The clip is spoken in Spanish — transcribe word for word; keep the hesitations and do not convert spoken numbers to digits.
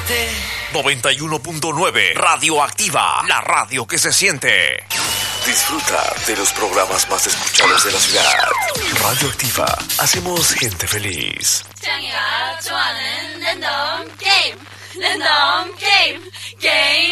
noventa y uno punto nueve Radioactiva, la radio que se siente. Disfruta de los programas más escuchados de la ciudad. Radioactiva, hacemos gente feliz. 짱이가 좋아하는 랜덤 게임, 랜덤 게임, 게임.